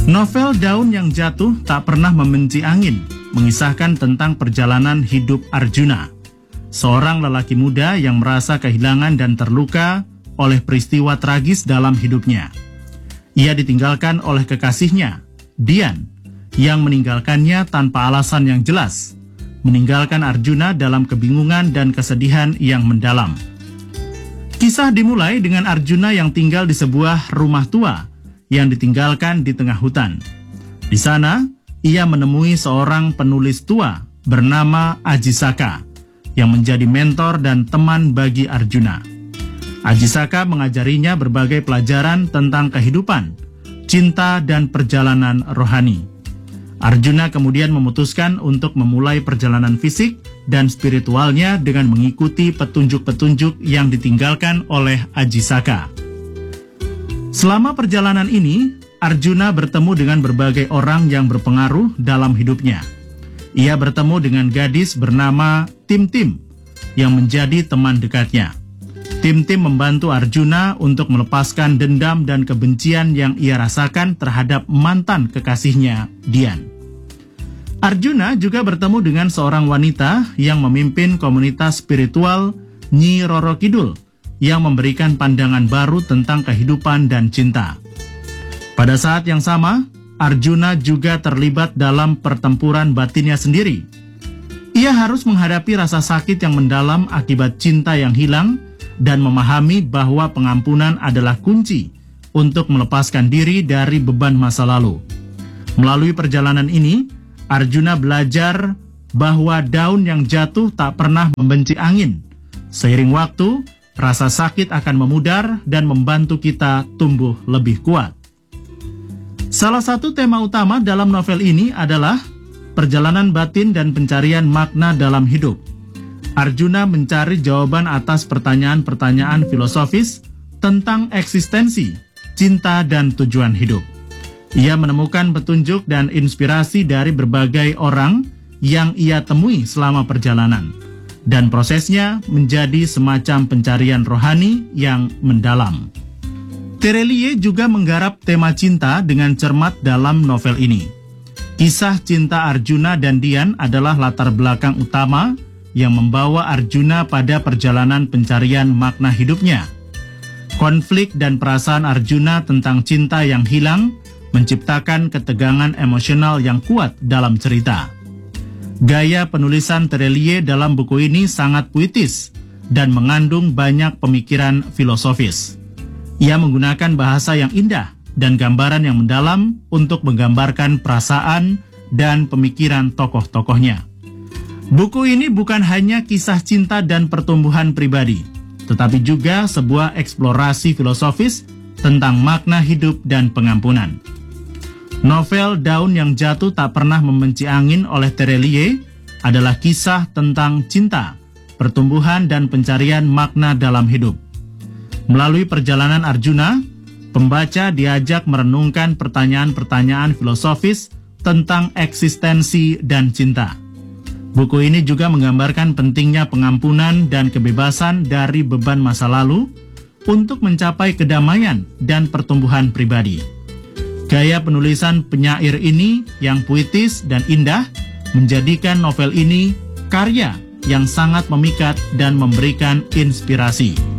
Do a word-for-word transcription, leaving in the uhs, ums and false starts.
Novel Daun yang Jatuh Tak Pernah Membenci Angin mengisahkan tentang perjalanan hidup Arjuna, seorang lelaki muda yang merasa kehilangan dan terluka oleh peristiwa tragis dalam hidupnya. Ia ditinggalkan oleh kekasihnya, Dian, yang meninggalkannya tanpa alasan yang jelas, meninggalkan Arjuna dalam kebingungan dan kesedihan yang mendalam. Kisah dimulai dengan Arjuna yang tinggal di sebuah rumah tua yang ditinggalkan di tengah hutan. Di sana, ia menemui seorang penulis tua bernama Ajisaka yang menjadi mentor dan teman bagi Arjuna. Ajisaka mengajarinya berbagai pelajaran tentang kehidupan, cinta, dan perjalanan rohani. Arjuna kemudian memutuskan untuk memulai perjalanan fisik dan spiritualnya dengan mengikuti petunjuk-petunjuk yang ditinggalkan oleh Ajisaka. Selama perjalanan ini, Arjuna bertemu dengan berbagai orang yang berpengaruh dalam hidupnya. Ia bertemu dengan gadis bernama Tim Tim yang menjadi teman dekatnya. Tim Tim membantu Arjuna untuk melepaskan dendam dan kebencian yang ia rasakan terhadap mantan kekasihnya, Dian. Arjuna juga bertemu dengan seorang wanita yang memimpin komunitas spiritual Nyi Roro Kidul yang memberikan pandangan baru tentang kehidupan dan cinta. Pada saat yang sama, Arjuna juga terlibat dalam pertempuran batinnya sendiri. Ia harus menghadapi rasa sakit yang mendalam akibat cinta yang hilang dan memahami bahwa pengampunan adalah kunci untuk melepaskan diri dari beban masa lalu. Melalui perjalanan ini, Arjuna belajar bahwa daun yang jatuh tak pernah membenci angin. Seiring waktu, rasa sakit akan memudar dan membantu kita tumbuh lebih kuat. Salah satu tema utama dalam novel ini adalah perjalanan batin dan pencarian makna dalam hidup. Arjuna mencari jawaban atas pertanyaan-pertanyaan filosofis tentang eksistensi, cinta, dan tujuan hidup. Ia menemukan petunjuk dan inspirasi dari berbagai orang yang ia temui selama perjalanan, dan prosesnya menjadi semacam pencarian rohani yang mendalam. Terelie juga menggarap tema cinta dengan cermat dalam novel ini. Kisah cinta Arjuna dan Dian adalah latar belakang utama yang membawa Arjuna pada perjalanan pencarian makna hidupnya. Konflik dan perasaan Arjuna tentang cinta yang hilang menciptakan ketegangan emosional yang kuat dalam cerita. Gaya penulisan Terelie dalam buku ini sangat puitis dan mengandung banyak pemikiran filosofis. Ia menggunakan bahasa yang indah dan gambaran yang mendalam untuk menggambarkan perasaan dan pemikiran tokoh-tokohnya. Buku ini bukan hanya kisah cinta dan pertumbuhan pribadi, tetapi juga sebuah eksplorasi filosofis tentang makna hidup dan pengampunan. Novel Daun yang Jatuh Tak Pernah Membenci Angin oleh Terelie adalah kisah tentang cinta, pertumbuhan, dan pencarian makna dalam hidup. Melalui perjalanan Arjuna, pembaca diajak merenungkan pertanyaan-pertanyaan filosofis tentang eksistensi dan cinta. Buku ini juga menggambarkan pentingnya pengampunan dan kebebasan dari beban masa lalu untuk mencapai kedamaian dan pertumbuhan pribadi. Gaya penulisan penyair ini yang puitis dan indah menjadikan novel ini karya yang sangat memikat dan memberikan inspirasi.